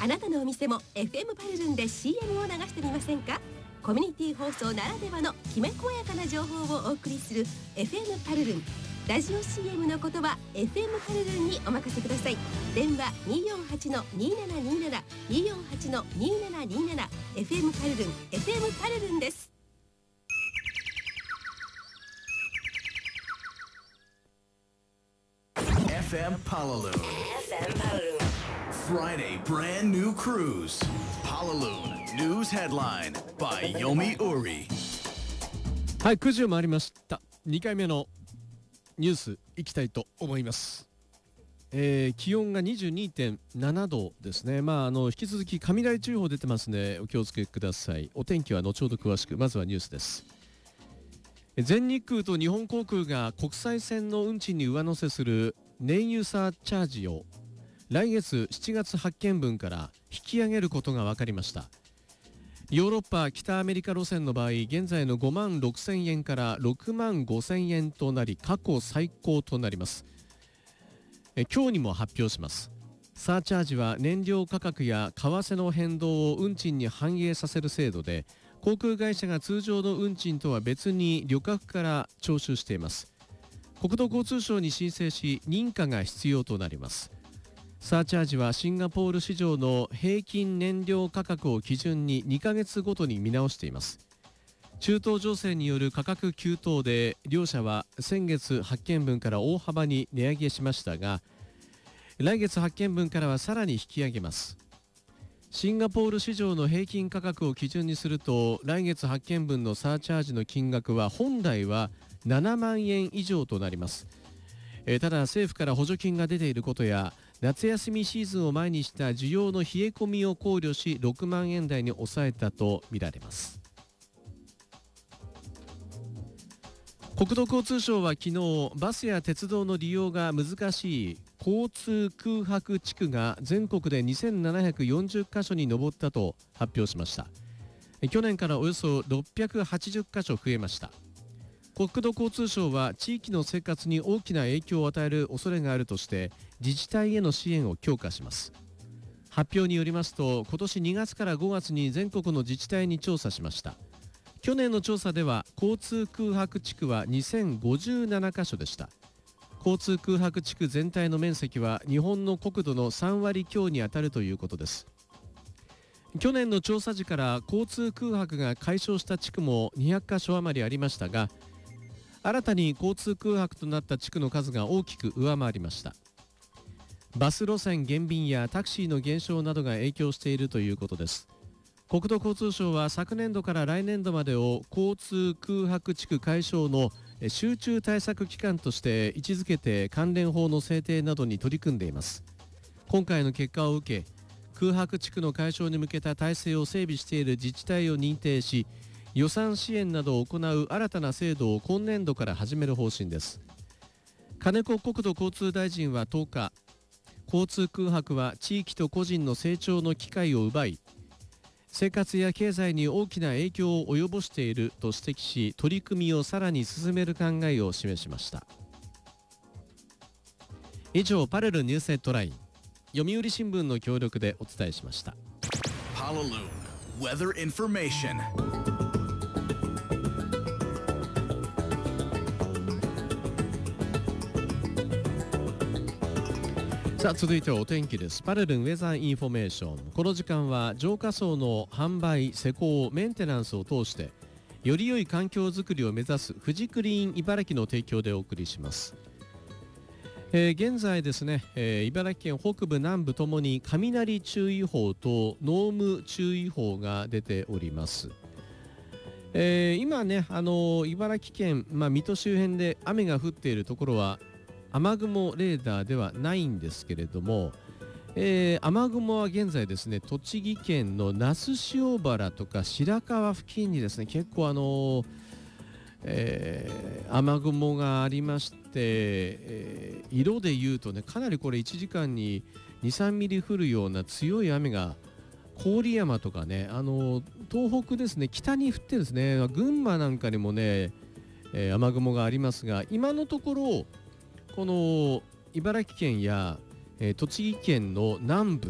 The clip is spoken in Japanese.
あなたのお店も FM パルルンで CM を流してみませんか。コミュニティ放送ならではのきめ細やかな情報をお送りする FM パルルン。ラジオ CM の言葉 FM パルルンにお任せください。電話 248-2727 248-2727 FM パルルン FM パルルンです。 FM Palaloon. FM Palaloon. Friday brand new cruise. Palaloon News Headline by Yomi Uri. はい、9時を回りました。2回目のニュースいきたいと思います。気温が 22.7 度ですね。引き続き雷注意報出てますね。お気をつけください。お天気は後ほど詳しく。まずはニュースです。全日空と日本航空が国際線の運賃に上乗せする燃油サーチャージを来月7月発券分から引き上げることが分かりました。ヨーロッパ北アメリカ路線の場合、現在の5万6000円から6万5000円となり、過去最高となります。今日にも発表します。サーチャージは燃料価格や為替の変動を運賃に反映させる制度で、航空会社が通常の運賃とは別に旅客から徴収しています。国土交通省に申請し、認可が必要となります。サーチャージはシンガポール市場の平均燃料価格を基準に2ヶ月ごとに見直しています。中東情勢による価格急騰で、両社は先月発券分から大幅に値上げしましたが、来月発券分からはさらに引き上げます。シンガポール市場の平均価格を基準にすると、来月発券分のサーチャージの金額は本来は7万円以上となります。ただ政府から補助金が出ていることや、夏休みシーズンを前にした需要の冷え込みを考慮し、6万円台に抑えたとみられます。国土交通省は昨日、バスや鉄道の利用が難しい交通空白地区が全国で2740カ所に上ったと発表しました。去年からおよそ680カ所増えました。国土交通省は地域の生活に大きな影響を与える恐れがあるとして、自治体への支援を強化します。発表によりますと、今年2月から5月に全国の自治体に調査しました。去年の調査では交通空白地区は2057カ所でした。交通空白地区全体の面積は日本の国土の3割強に当たるということです。去年の調査時から交通空白が解消した地区も200カ所余りありましたが、新たに交通空白となった地区の数が大きく上回りました。バス路線減便やタクシーの減少などが影響しているということです。国土交通省は昨年度から来年度までを交通空白地区解消の集中対策期間として位置づけて、関連法の制定などに取り組んでいます。今回の結果を受け、空白地区の解消に向けた体制を整備している自治体を認定し、予算支援などを行う新たな制度を今年度から始める方針です。金子国土交通大臣は10日、交通空白は地域と個人の成長の機会を奪い、生活や経済に大きな影響を及ぼしていると指摘し、取り組みをさらに進める考えを示しました。以上、パレルニュースヘッドライン、読売新聞の協力でお伝えしました。 Palaloon Weather Information。 さあ、続いてはお天気です。パレルンウェザーインフォメーション。この時間は浄化槽の販売、施工、メンテナンスを通してより良い環境づくりを目指すフジクリーン茨城の提供でお送りします。現在ですね、茨城県北部南部ともに雷注意報と濃霧注意報が出ております。今ね、茨城県、水戸周辺で雨が降っているところは雨雲レーダーではないんですけれども、雨雲は現在ですね、栃木県の那須塩原とか白川付近にですね、結構雨雲がありまして、色でいうとね、かなりこれ1時間に 2,3 ミリ降るような強い雨が郡山とかね、東北ですね、北に降ってですね、群馬なんかにもね、雨雲がありますが、今のところこの茨城県や、栃木県の南部